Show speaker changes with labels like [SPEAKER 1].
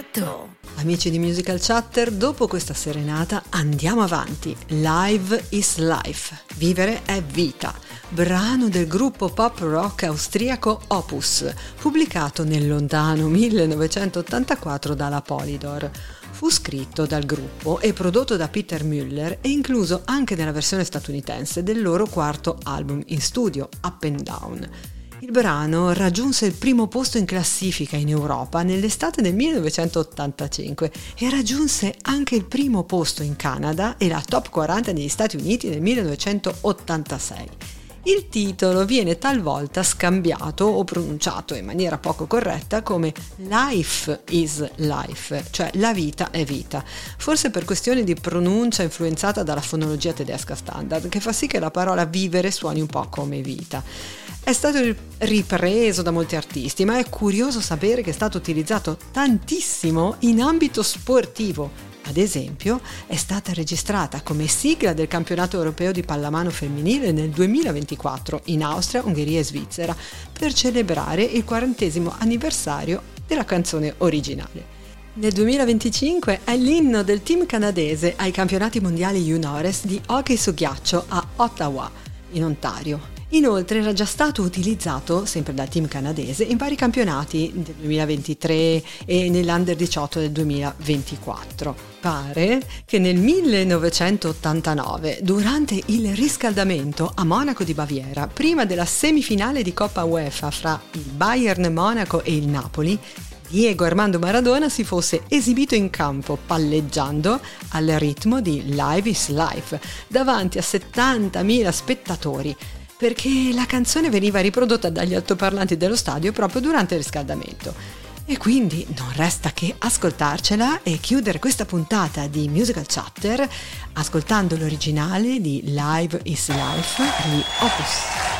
[SPEAKER 1] fatto!
[SPEAKER 2] Amici di Musical Chatter, dopo questa serenata andiamo avanti. Live is Life. Vivere è vita. Brano del gruppo pop rock austriaco Opus, pubblicato nel lontano 1984 dalla Polydor. Fu scritto dal gruppo e prodotto da Peter Müller e incluso anche nella versione statunitense del loro quarto album in studio, Up and Down. Il brano raggiunse il primo posto in classifica in Europa nell'estate del 1985 e raggiunse anche il primo posto in Canada e la top 40 negli Stati Uniti nel 1986. Il titolo viene talvolta scambiato o pronunciato in maniera poco corretta come Life is Life, cioè la vita è vita, forse per questioni di pronuncia influenzata dalla fonologia tedesca standard, che fa sì che la parola vivere suoni un po' come vita. È stato ripreso da molti artisti, ma è curioso sapere che è stato utilizzato tantissimo in ambito sportivo. Ad esempio, è stata registrata come sigla del campionato europeo di pallamano femminile nel 2024 in Austria, Ungheria e Svizzera per celebrare il 40° anniversario della canzone originale. Nel 2025 è l'inno del team canadese ai campionati mondiali juniores di hockey su ghiaccio a Ottawa, in Ontario. Inoltre era già stato utilizzato, sempre dal team canadese, in vari campionati del 2023 e nell'Under 18 del 2024. Pare che nel 1989, durante il riscaldamento a Monaco di Baviera, prima della semifinale di Coppa UEFA fra il Bayern Monaco e il Napoli, Diego Armando Maradona si fosse esibito in campo palleggiando al ritmo di Live is Life davanti a 70.000 spettatori, perché la canzone veniva riprodotta dagli altoparlanti dello stadio proprio durante il riscaldamento. E quindi non resta che ascoltarcela e chiudere questa puntata di Musical Chatter ascoltando l'originale di Live is Life di Opus.